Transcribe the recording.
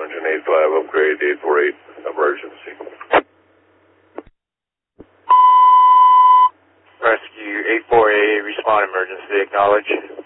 engine 85, upgrade 848, emergency. Rescue 848, respond emergency, acknowledge.